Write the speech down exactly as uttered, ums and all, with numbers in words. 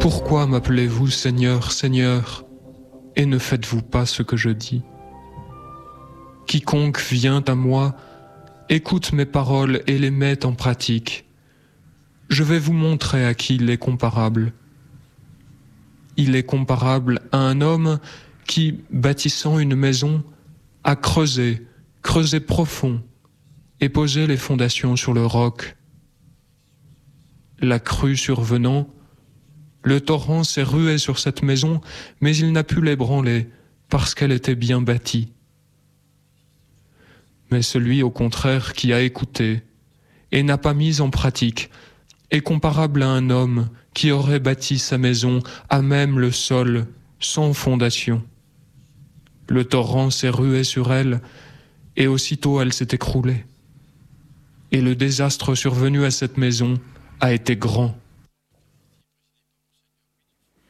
Pourquoi m'appelez-vous Seigneur, Seigneur, et ne faites-vous pas ce que je dis? Quiconque vient à moi, écoute mes paroles et les met en pratique. Je vais vous montrer à qui il est comparable. Il est comparable à un homme qui, bâtissant une maison, a creusé, creusé profond, et posé les fondations sur le roc. La crue survenant, le torrent s'est rué sur cette maison, mais il n'a pu l'ébranler, parce qu'elle était bien bâtie. Mais celui, au contraire, qui a écouté, et n'a pas mis en pratique, est comparable à un homme qui aurait bâti sa maison à même le sol, sans fondation. Le torrent s'est rué sur elle, et aussitôt elle s'est écroulée. Et le désastre survenu à cette maison a été grand.